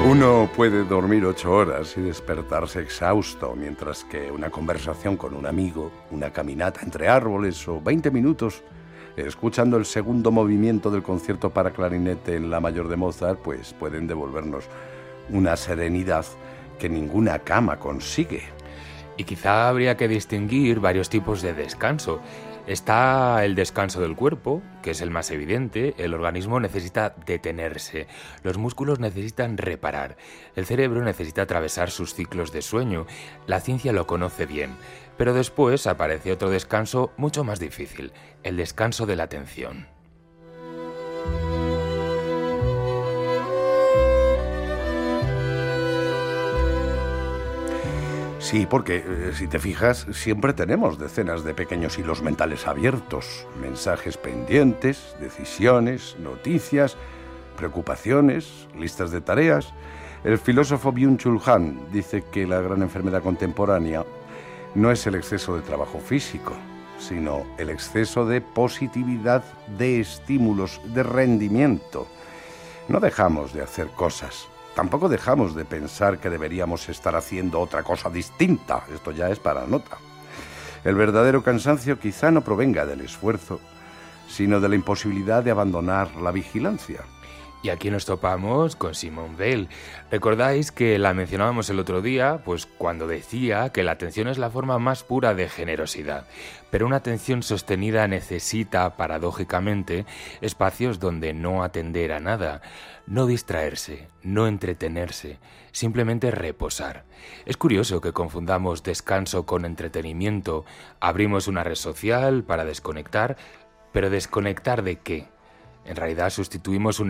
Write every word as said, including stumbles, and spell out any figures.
Uno puede dormir ocho horas y despertarse exhausto, mientras que una conversación con un amigo, una caminata entre árboles o veinte minutos escuchando el segundo movimiento del concierto para clarinete en La Mayor de Mozart, pues pueden devolvernos una serenidad que ninguna cama consigue. Y quizá habría que distinguir varios tipos de descanso. Está el descanso del cuerpo, que es el más evidente. El organismo necesita detenerse, los músculos necesitan reparar, el cerebro necesita atravesar sus ciclos de sueño. La ciencia lo conoce bien, pero después aparece otro descanso mucho más difícil, el descanso de la atención. Sí, porque eh, si te fijas, siempre tenemos decenas de pequeños hilos mentales abiertos, mensajes pendientes, decisiones, noticias, preocupaciones, listas de tareas. El filósofo Byung-Chul Han dice que la gran enfermedad contemporánea no es el exceso de trabajo físico, sino el exceso de positividad, de estímulos, de rendimiento. No dejamos de hacer cosas. Tampoco dejamos de pensar que deberíamos estar haciendo otra cosa distinta. Esto ya es para nota. El verdadero cansancio quizá no provenga del esfuerzo, sino de la imposibilidad de abandonar la vigilancia. Y aquí nos topamos con Simone Weil. ¿Recordáis que la mencionábamos el otro día? Pues cuando decía que la atención es la forma más pura de generosidad. Pero una atención sostenida necesita, paradójicamente, espacios donde no atender a nada, no distraerse, no entretenerse, simplemente reposar. Es curioso que confundamos descanso con entretenimiento. Abrimos una red social para desconectar, pero ¿desconectar de qué? En realidad sustituimos un